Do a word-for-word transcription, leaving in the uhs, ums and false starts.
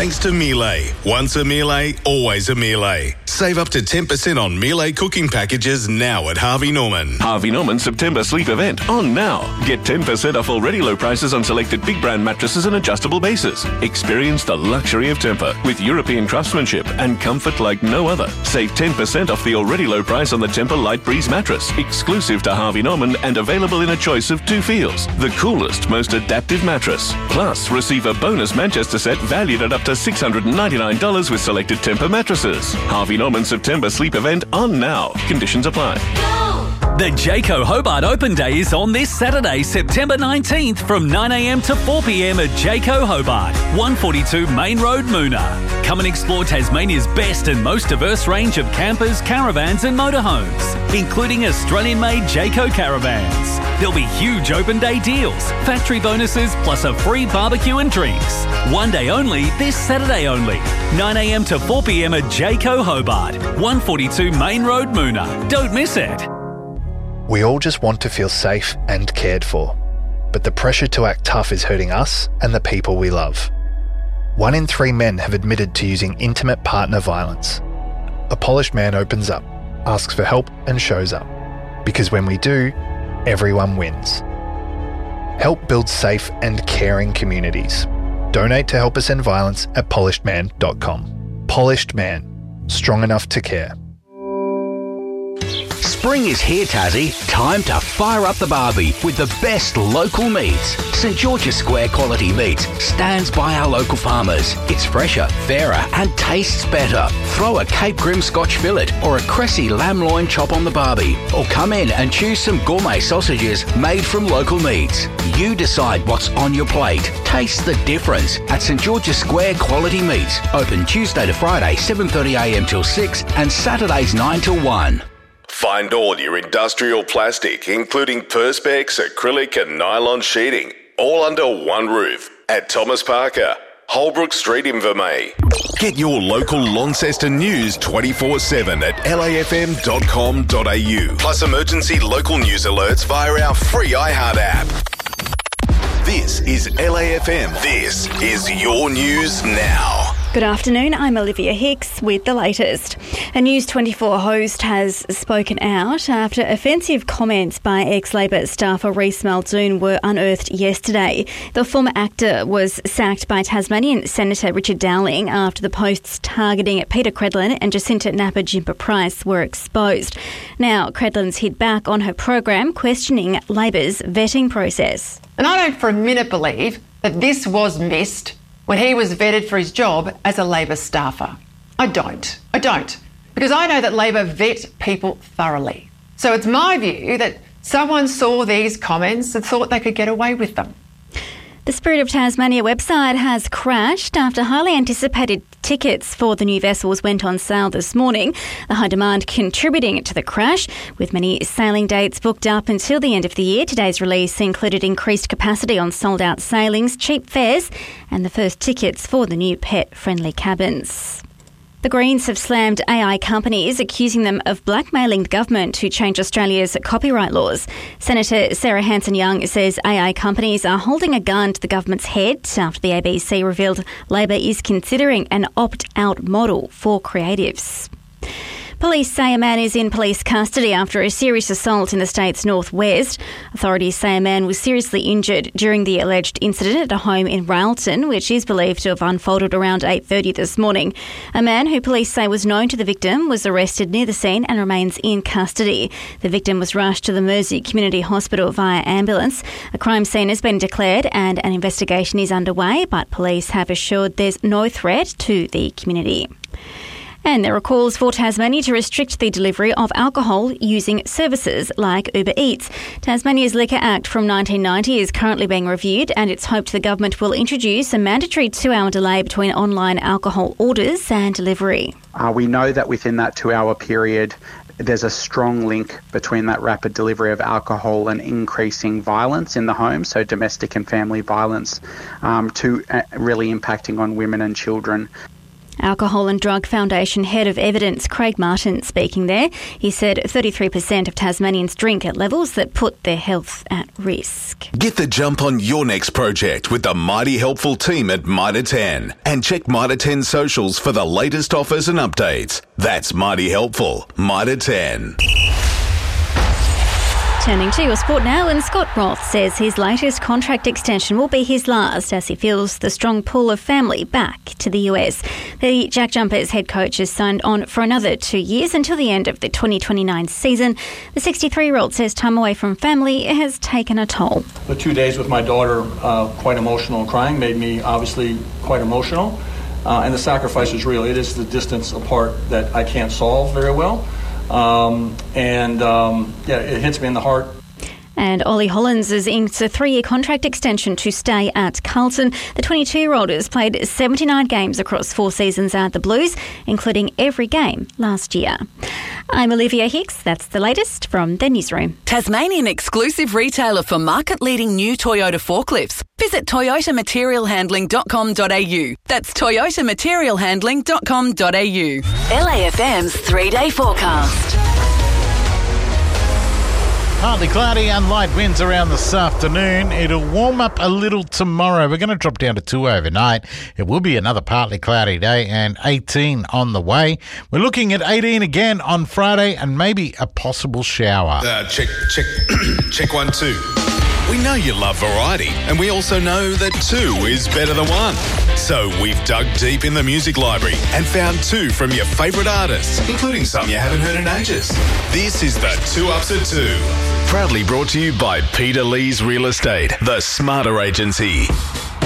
thanks to Miele. Once a Miele, always a Miele. Save up to ten percent on Miele cooking packages now at Harvey Norman. Harvey Norman September sleep event on now. Get ten percent off already low prices on selected big brand mattresses and adjustable bases. Experience the luxury of Tempur with European craftsmanship and comfort like no other. Save ten percent off the already low price on the Tempur Light Breeze mattress, exclusive to Harvey Norman and available in a choice of two feels. The coolest, most adaptive mattress. Plus, receive a bonus Manchester set valued at up to six hundred ninety-nine dollars with selected Tempur mattresses. Harvey Norman September sleep event on now. Conditions apply. The Jayco Hobart Open Day is on this Saturday, September nineteenth from nine a m to four p m at Jayco Hobart, one forty-two Main Road, Moona. Come and explore Tasmania's best and most diverse range of campers, caravans and motorhomes, including Australian-made Jayco caravans. There'll be huge open day deals, factory bonuses plus a free barbecue and drinks. One day only, this Saturday only, nine a m to four p m at Jayco Hobart, one forty-two Main Road, Moona. Don't miss it. We all just want to feel safe and cared for, but the pressure to act tough is hurting us and the people we love. One in three men have admitted to using intimate partner violence. A polished man opens up, asks for help and shows up. Because when we do, everyone wins. Help build safe and caring communities. Donate to Help Us End Violence at polished man dot com. Polished Man. Strong enough to care. Spring is here, Tassie. Time to fire up the barbie with the best local meats. St George's Square Quality Meats stands by our local farmers. It's fresher, fairer and tastes better. Throw a Cape Grim Scotch fillet or a Cressy lamb loin chop on the barbie. Or come in and choose some gourmet sausages made from local meats. You decide what's on your plate. Taste the difference at St George's Square Quality Meats. Open Tuesday to Friday, seven thirty a m till six and Saturdays nine till one. Find all your industrial plastic, including Perspex, acrylic and nylon sheeting, all under one roof at Thomas Parker, Holbrook Street, Invermay. Get your local Launceston news twenty-four seven at L A F M dot com dot a u. Plus emergency local news alerts via our free iHeart app. This is L A F M. This is your news now. Good afternoon, I'm Olivia Hicks with the latest. A News twenty-four host has spoken out after offensive comments by ex-Labor staffer Reece Muldoon were unearthed yesterday. The former actor was sacked by Tasmanian Senator Richard Dowling after the posts targeting Peter Credlin and Jacinta Napa-Jimpa Price were exposed. Now, Credlin's hit back on her program, questioning Labor's vetting process. And I don't for a minute believe that this was missed when he was vetted for his job as a Labor staffer. I don't. I don't. Because I know that Labor vet people thoroughly. So it's my view that someone saw these comments and thought they could get away with them. The Spirit of Tasmania website has crashed after highly anticipated tickets for the new vessels went on sale this morning. The high demand contributing to the crash, with many sailing dates booked up until the end of the year. Today's release included increased capacity on sold-out sailings, cheap fares, and the first tickets for the new pet-friendly cabins. The Greens have slammed A I companies, accusing them of blackmailing the government to change Australia's copyright laws. Senator Sarah Hanson-Young says A I companies are holding a gun to the government's head after the A B C revealed Labor is considering an opt-out model for creatives. Police say a man is in police custody after a serious assault in the state's northwest. Authorities say a man was seriously injured during the alleged incident at a home in Railton, which is believed to have unfolded around eight thirty this morning. A man who police say was known to the victim was arrested near the scene and remains in custody. The victim was rushed to the Mersey Community Hospital via ambulance. A crime scene has been declared and an investigation is underway, but police have assured there's no threat to the community. And there are calls for Tasmania to restrict the delivery of alcohol using services like Uber Eats. Tasmania's Liquor Act from nineteen ninety is currently being reviewed, and it's hoped the government will introduce a mandatory two-hour delay between online alcohol orders and delivery. Uh, we know that within that two-hour period, there's a strong link between that rapid delivery of alcohol and increasing violence in the home, so domestic and family violence, um, to uh, really impacting on women and children. Alcohol and Drug Foundation Head of Evidence Craig Martin speaking there. He said thirty-three percent of Tasmanians drink at levels that put their health at risk. Get the jump on your next project with the mighty helpful team at Mitre ten. And check Mitre ten socials for the latest offers and updates. That's mighty helpful. Mitre ten. Turning to your sport now, and Scott Roth says his latest contract extension will be his last as he feels the strong pull of family back to the U S. The Jack Jumpers head coach has signed on for another two years until the end of the twenty twenty-nine season. The sixty-three-year-old says time away from family has taken a toll. The two days with my daughter, uh, quite emotional and crying, made me obviously quite emotional. Uh, and the sacrifice is real. It is the distance apart that I can't solve very well. Um, and um, yeah, it hits me in the heart. And Ollie Hollins is inked a three-year contract extension to stay at Carlton. The twenty-two-year-old has played seventy-nine games across four seasons at the Blues, including every game last year. I'm Olivia Hicks. That's the latest from the newsroom. Tasmanian exclusive retailer for market-leading new Toyota forklifts. Visit toyota material handling dot com dot a u. That's toyota material handling dot com dot a u. L A F M's three-day forecast. Partly cloudy and light winds around this afternoon. It'll warm up a little tomorrow. We're going to drop down to two overnight. It will be another partly cloudy day and eighteen on the way. We're looking at eighteen again on Friday and maybe a possible shower. Uh, check, check, check one, two. We know you love variety, and we also know that two is better than one. So we've dug deep in the music library and found two from your favourite artists, including some you haven't heard in ages. This is the Two Ups at Two. Proudly brought to you by Peter Lee's Real Estate, the smarter agency.